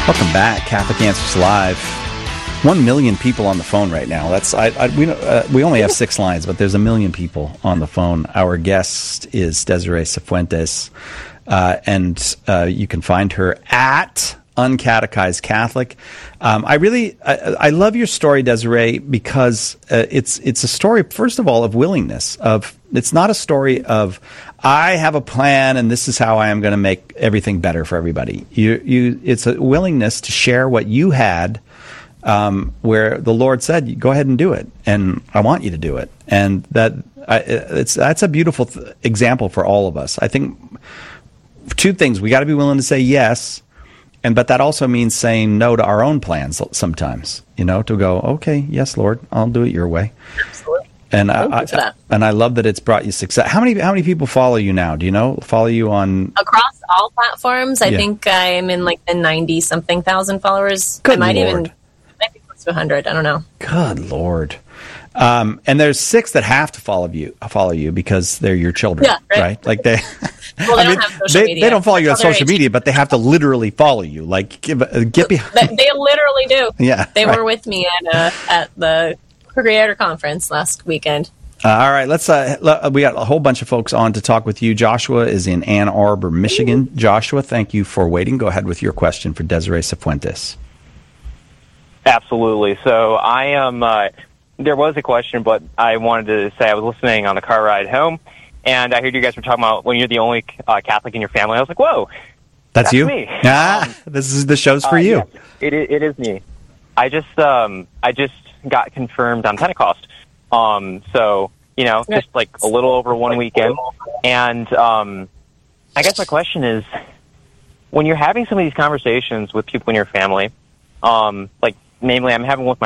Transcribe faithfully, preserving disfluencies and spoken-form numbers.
Welcome back, Catholic Answers Live. One million people on the phone right now. That's I, I we uh, we only have six lines, but there's a million people on the phone. Our guest is Desiree Cifuentes, uh, and uh, you can find her at Uncatechized Catholic. Um, I really I, I love your story, Desiree, because uh, it's it's a story, first of all, of willingness. Of it's not a story of I have a plan and this is how I am going to make everything better for everybody. You you it's a willingness to share what you had, um, where the Lord said, "Go ahead and do it," and I want you to do it, and that I, it's that's a beautiful th- example for all of us. I think two things: we got to be willing to say yes. And but that also means saying no to our own plans sometimes, you know, to go, okay, yes, Lord, I'll do it your way. Absolutely. And I, I and I love that it's brought you success. How many how many people follow you now? Do you know? Follow you on across all platforms? I yeah. think I'm in like the ninety something thousand followers. Good I might Lord. even might be close to a hundred. I don't know. Good Lord. Um, and there's six that have to follow you, follow you because they're your children, yeah, right? right? Like they, well, they I don't mean, have social they, media. they don't follow you on Until they're social media, but they have to literally follow you. Like, give, uh, get behind. They, they literally do. Yeah, they right. were with me at uh, at the Creator Conference last weekend. Uh, all right, let's. Uh, let, we got a whole bunch of folks on to talk with you. Joshua is in Ann Arbor, Michigan. Joshua, thank you for waiting. Go ahead with your question for Desiree Cifuentes. Absolutely. So I am. Uh, there was a question, but I wanted to say I was listening on the car ride home, and I heard you guys were talking about when you're the only uh, Catholic in your family. I was like, "Whoa, that's, that's you." Me. Ah, um, this is the show's for uh, you. Yes, it, it is me. I just um, I just got confirmed on Pentecost. Um, so you know, just like a little over one weekend, and um, I guess my question is, when you're having some of these conversations with people in your family, um, like namely, I'm having with my